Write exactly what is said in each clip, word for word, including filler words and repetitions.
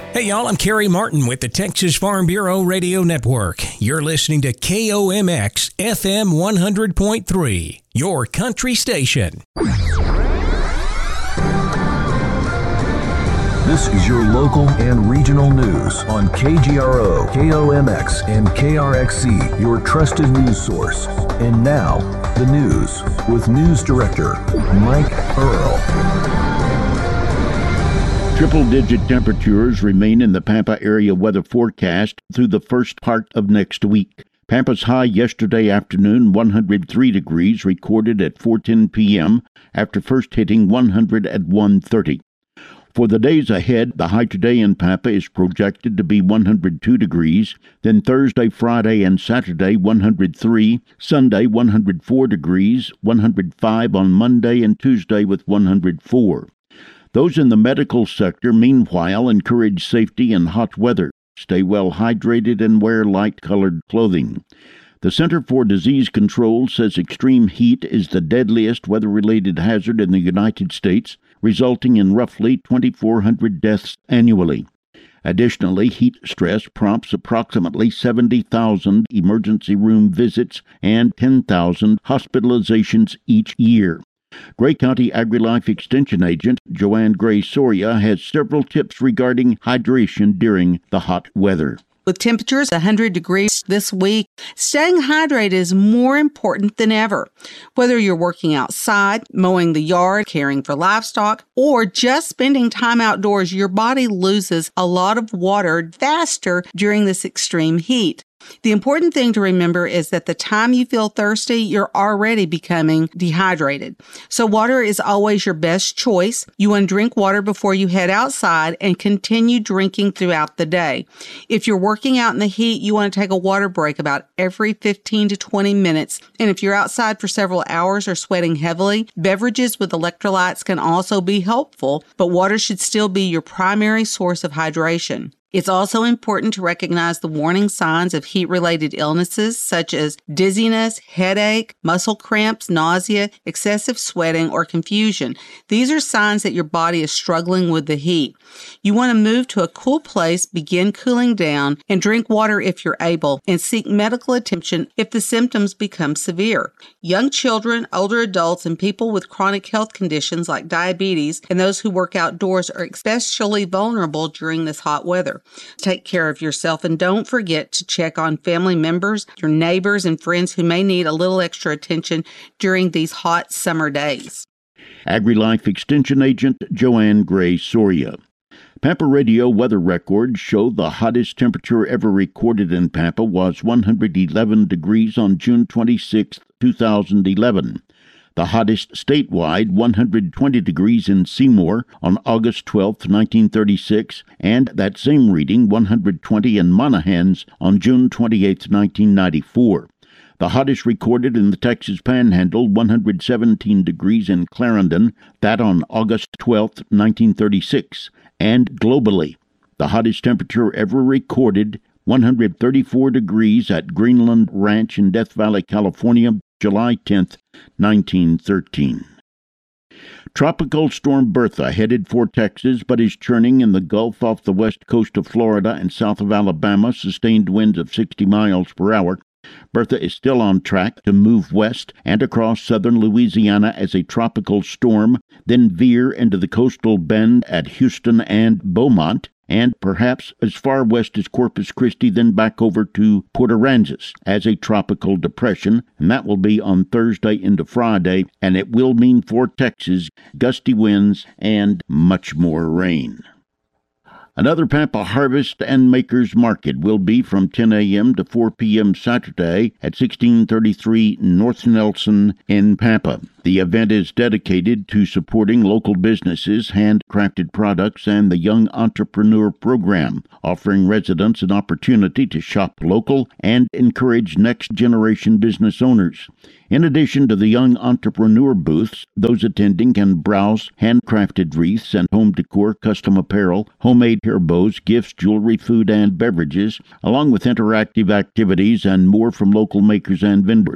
Hey y'all, I'm Kerry Martin with the Texas Farm Bureau Radio Network. You're listening to K O M X F M one hundred point three, your country station. This is your local and regional news on K G R O, K O M X, and K R X C, your trusted news source. And now, the news with News Director Mike Earl. Triple-digit temperatures remain in the Pampa area weather forecast through the first part of next week. Pampa's high yesterday afternoon, one hundred three degrees, recorded at four ten p.m. after first hitting one hundred at one thirty. For the days ahead, the high today in Pampa is projected to be one hundred two degrees, then Thursday, Friday, and Saturday, one hundred three, Sunday, one hundred four degrees, one hundred five on Monday, and Tuesday with one hundred four. Those in the medical sector, meanwhile, encourage safety in hot weather. Stay well hydrated and wear light-colored clothing. The Center for Disease Control says extreme heat is the deadliest weather-related hazard in the United States, resulting in roughly twenty-four hundred deaths annually. Additionally, heat stress prompts approximately seventy thousand emergency room visits and ten thousand hospitalizations each year. Gray County AgriLife Extension Agent Joanne Gray Soria has several tips regarding hydration during the hot weather. With temperatures one hundred degrees this week, staying hydrated is more important than ever. Whether you're working outside, mowing the yard, caring for livestock, or just spending time outdoors, your body loses a lot of water faster during this extreme heat. The important thing to remember is that the time you feel thirsty, you're already becoming dehydrated. So water is always your best choice. You want to drink water before you head outside and continue drinking throughout the day. If you're working out in the heat, you want to take a water break about every fifteen to twenty minutes. And if you're outside for several hours or sweating heavily, beverages with electrolytes can also be helpful, but water should still be your primary source of hydration. It's also important to recognize the warning signs of heat-related illnesses such as dizziness, headache, muscle cramps, nausea, excessive sweating, or confusion. These are signs that your body is struggling with the heat. You want to move to a cool place, begin cooling down, and drink water if you're able, and seek medical attention if the symptoms become severe. Young children, older adults, and people with chronic health conditions like diabetes and those who work outdoors are especially vulnerable during this hot weather. Take care of yourself and don't forget to check on family members, your neighbors, and friends who may need a little extra attention during these hot summer days. AgriLife Extension Agent Joanne Gray Soria. Pampa radio weather records show the hottest temperature ever recorded in Pampa was one hundred eleven degrees on June twenty-sixth, two thousand eleven. The hottest statewide, one hundred twenty degrees in Seymour on August twelfth, nineteen thirty-six, and that same reading, one hundred twenty in Monahans on June twenty-eighth, nineteen ninety-four. The hottest recorded in the Texas Panhandle, one hundred seventeen degrees in Clarendon, that on August twelfth, nineteen thirty-six. And globally, the hottest temperature ever recorded, one hundred thirty-four degrees at Greenland Ranch in Death Valley, California, July tenth, nineteen thirteen. Tropical Storm Bertha headed for Texas but is churning in the Gulf off the west coast of Florida and south of Alabama, sustained winds of sixty miles per hour. Bertha is still on track to move west and across southern Louisiana as a tropical storm, then veer into the coastal bend at Houston and Beaumont, and perhaps as far west as Corpus Christi, then back over to Port Aransas as a tropical depression, and that will be on Thursday into Friday, and it will mean for Texas gusty winds and much more rain. Another Pampa Harvest and Makers Market will be from ten a.m. to four p.m. Saturday at sixteen thirty-three North Nelson in Pampa. The event is dedicated to supporting local businesses, handcrafted products, and the Young Entrepreneur Program, offering residents an opportunity to shop local and encourage next-generation business owners. In addition to the Young Entrepreneur booths, those attending can browse handcrafted wreaths and home decor, custom apparel, homemade hair bows, gifts, jewelry, food, and beverages, along with interactive activities and more from local makers and vendors.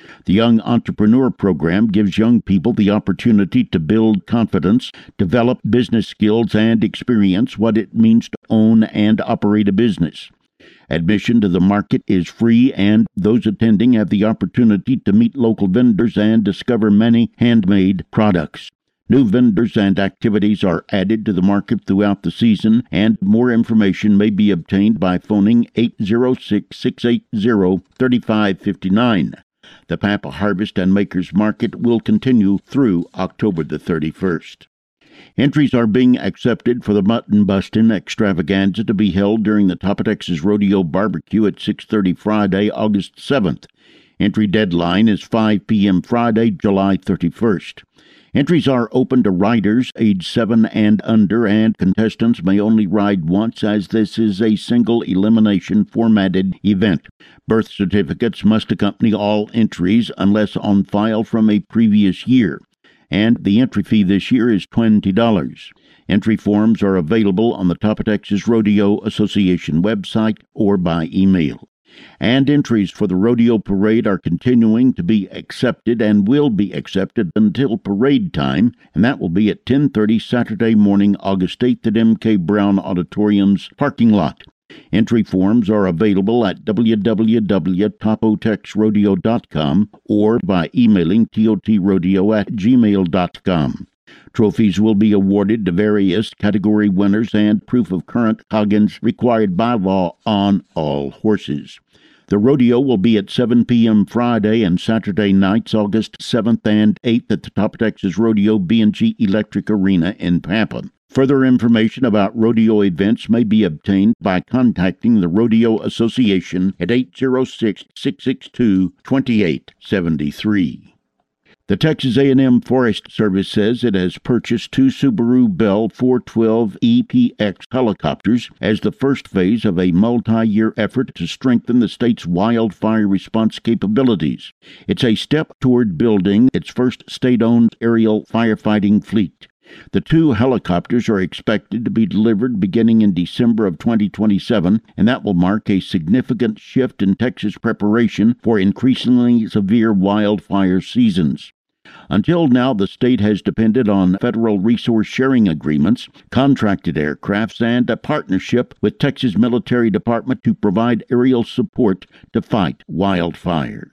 The Young Entrepreneur Program gives young people the opportunity to build confidence, develop business skills, and experience what it means to own and operate a business. Admission to the market is free, and those attending have the opportunity to meet local vendors and discover many handmade products. New vendors and activities are added to the market throughout the season, and more information may be obtained by phoning eight zero six, six eight zero, three five five nine. The Pampa Harvest and Makers Market will continue through October the thirty-first. Entries are being accepted for the Mutton Bustin' Extravaganza to be held during the Top of Texas Rodeo Barbecue at six thirty Friday, August seventh. Entry deadline is five p.m. Friday, July thirty-first. Entries are open to riders age seven and under, and contestants may only ride once, as this is a single elimination formatted event. Birth certificates must accompany all entries unless on file from a previous year, and the entry fee this year is twenty dollars. Entry forms are available on the Top of Texas Rodeo Association website or by email. And entries for the rodeo parade are continuing to be accepted and will be accepted until parade time, and that will be at ten thirty Saturday morning, August eighth at M K Brown Auditorium's parking lot. Entry forms are available at w w w dot top o tex rodeo dot com or by emailing totrodeo at gmail dot com. Trophies will be awarded to various category winners and proof of current Coggins required by law on all horses. The rodeo will be at seven p.m. Friday and Saturday nights, August seventh and eighth at the Top of Texas Rodeo B and G Electric Arena in Pampa. Further information about rodeo events may be obtained by contacting the Rodeo Association at eight zero six, six six two, two eight seven three. The Texas A and M Forest Service says it has purchased two Subaru Bell four twelve E P X helicopters as the first phase of a multi-year effort to strengthen the state's wildfire response capabilities. It's a step toward building its first state-owned aerial firefighting fleet. The two helicopters are expected to be delivered beginning in December of twenty twenty-seven, and that will mark a significant shift in Texas preparation for increasingly severe wildfire seasons. Until now, the state has depended on federal resource sharing agreements, contracted aircrafts, and a partnership with Texas Military Department to provide aerial support to fight wildfires.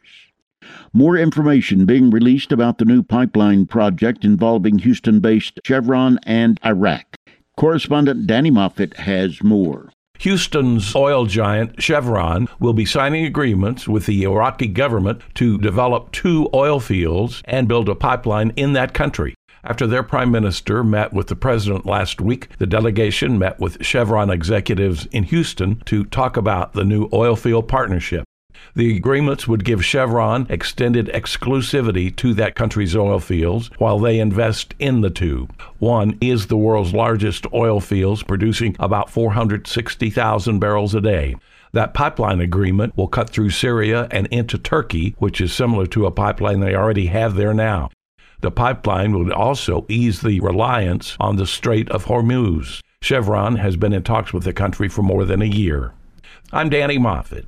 More information being released about the new pipeline project involving Houston-based Chevron and Iraq. Correspondent Danny Moffitt has more. Houston's oil giant Chevron will be signing agreements with the Iraqi government to develop two oil fields and build a pipeline in that country. After their prime minister met with the president last week, the delegation met with Chevron executives in Houston to talk about the new oil field partnership. The agreements would give Chevron extended exclusivity to that country's oil fields while they invest in the two. One is the world's largest oil fields, producing about four hundred sixty thousand barrels a day. That pipeline agreement will cut through Syria and into Turkey, which is similar to a pipeline they already have there now. The pipeline would also ease the reliance on the Strait of Hormuz. Chevron has been in talks with the country for more than a year. I'm Danny Moffitt.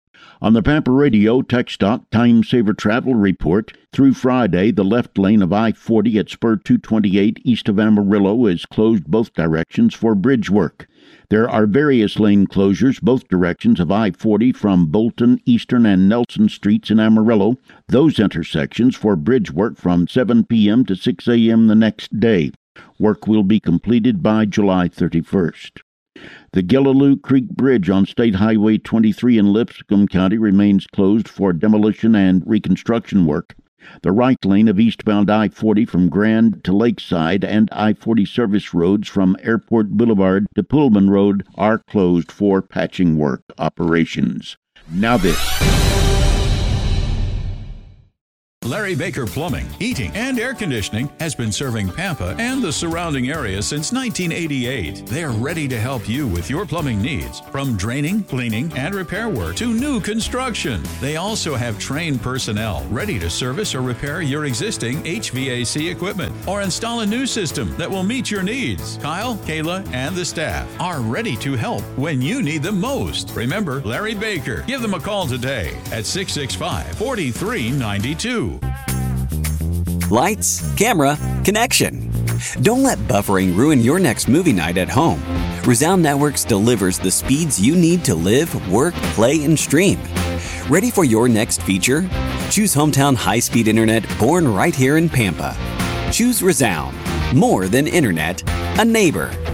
On the Pampa Radio TxDOT Time Saver Travel Report, through Friday, the left lane of I forty at Spur two twenty-eight east of Amarillo is closed both directions for bridge work. There are various lane closures both directions of I forty from Bolton, Eastern, and Nelson Streets in Amarillo. Those intersections for bridge work from seven p.m. to six a.m. the next day. Work will be completed by July thirty-first. The Gillaloo Creek Bridge on State Highway twenty-three in Lipscomb County remains closed for demolition and reconstruction work. The right lane of eastbound I forty from Grand to Lakeside and I forty service roads from Airport Boulevard to Pullman Road are closed for patching work operations. Now this. Larry Baker Plumbing, Heating, and Air Conditioning has been serving Pampa and the surrounding area since nineteen eighty-eight. They're ready to help you with your plumbing needs, from draining, cleaning, and repair work to new construction. They also have trained personnel ready to service or repair your existing H V A C equipment or install a new system that will meet your needs. Kyle, Kayla, and the staff are ready to help when you need them most. Remember Larry Baker. Give them a call today at six six five, four three nine two. Lights, camera, connection. Don't let buffering ruin your next movie night at home. Resound Networks delivers the speeds you need to live, work, play, and stream. Ready for your next feature? Choose hometown high-speed internet born right here in Pampa. Choose Resound. More than internet, a neighbor.